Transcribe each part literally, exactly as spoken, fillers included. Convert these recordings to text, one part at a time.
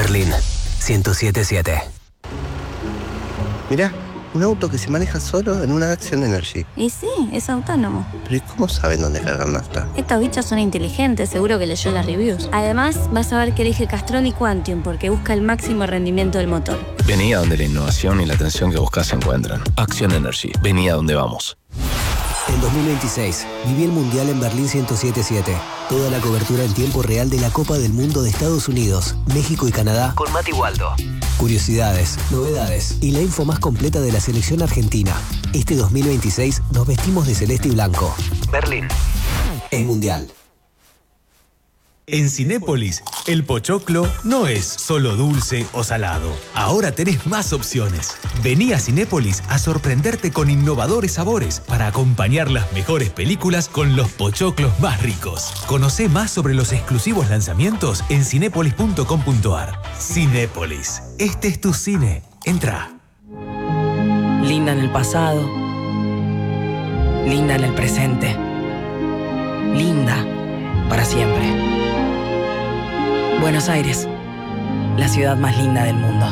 Berlín ciento siete siete. Mirá, un auto que se maneja solo en una Action Energy. Y sí, es autónomo. ¿Pero y cómo saben dónde cargar nafta? Estos bichos son inteligentes, seguro que leyó las reviews. Además, vas a ver que elige Castrol y Quantium porque busca el máximo rendimiento del motor. Vení a donde la innovación y la atención que buscas se encuentran. Action Energy. Vení a donde vamos. En dos mil veintiséis, viví el Mundial en Berlín ciento siete siete. Toda la cobertura en tiempo real de la Copa del Mundo de Estados Unidos, México y Canadá con Mati Waldo. Curiosidades, novedades y la info más completa de la selección argentina. Este dos mil veintiséis nos vestimos de celeste y blanco. Berlín es Mundial. En Cinépolis, el pochoclo no es solo dulce o salado. Ahora tenés más opciones. Vení a Cinépolis a sorprenderte con innovadores sabores para acompañar las mejores películas con los pochoclos más ricos. Conocé más sobre los exclusivos lanzamientos en cinépolis punto com punto ar. Cinépolis, este es tu cine. Entra. Linda en el pasado. Linda en el presente. Linda para siempre. Buenos Aires, la ciudad más linda del mundo.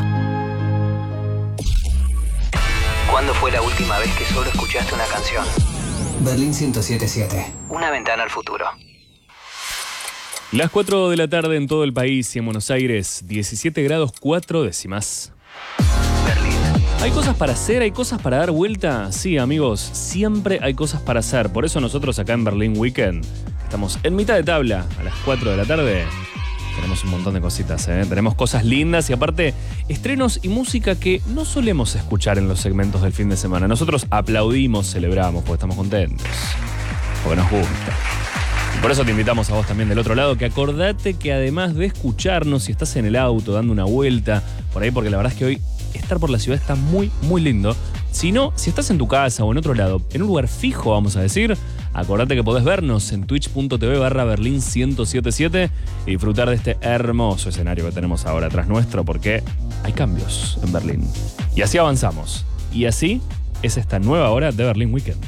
¿Cuándo fue la última vez que solo escuchaste una canción? Berlín ciento siete siete. Una ventana al futuro. Las cuatro de la tarde en todo el país y en Buenos Aires, diecisiete grados cuatro décimas. Berlín. ¿Hay cosas para hacer? ¿Hay cosas para dar vuelta? Sí, amigos, siempre hay cosas para hacer. Por eso nosotros acá en Berlín Weekend estamos en mitad de tabla a las cuatro de la tarde. Tenemos un montón de cositas, ¿eh? Tenemos cosas lindas y aparte estrenos y música que no solemos escuchar en los segmentos del fin de semana. Nosotros aplaudimos, celebramos porque estamos contentos, porque nos gusta. Y por eso te invitamos a vos también del otro lado, que acordate que además de escucharnos, si estás en el auto dando una vuelta por ahí, porque la verdad es que hoy estar por la ciudad está muy, muy lindo. Si no, si estás en tu casa o en otro lado, en un lugar fijo, vamos a decir, acordate que podés vernos en twitch punto tv barra Berlín ciento siete siete y disfrutar de este hermoso escenario que tenemos ahora atrás nuestro, porque hay cambios en Berlín. Y así avanzamos. Y así es esta nueva hora de Berlín Weekend.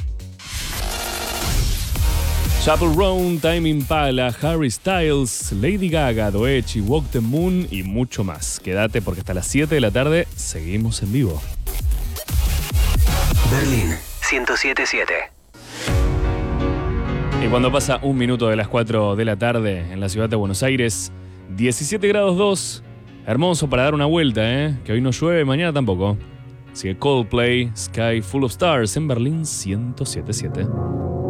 Chapel Roan, Tame Impala, Harry Styles, Lady Gaga, Doechii, Walk the Moon y mucho más. Quédate porque hasta las siete de la tarde seguimos en vivo. Berlín ciento siete siete. Y cuando pasa un minuto de las cuatro de la tarde en la ciudad de Buenos Aires, diecisiete grados dos, hermoso para dar una vuelta, ¿eh? Que hoy no llueve, mañana tampoco. Sigue Coldplay, Sky Full of Stars en Berlín ciento siete siete.